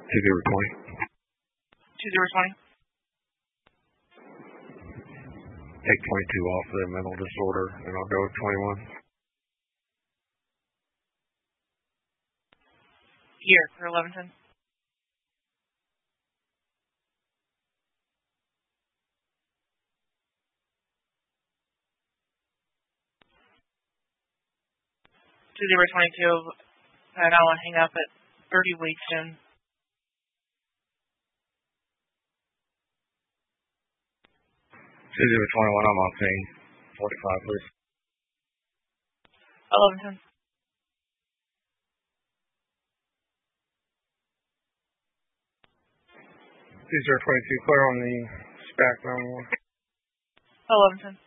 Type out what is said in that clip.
2020. 2020. Take 22 off the mental disorder, and I'll go with 21. Year for 1110. To 022, and I will hang up at 30 weeks in. 2021, I'm on scene. 45, please. 1110. 2022, clear on the SPAC 911. 1110.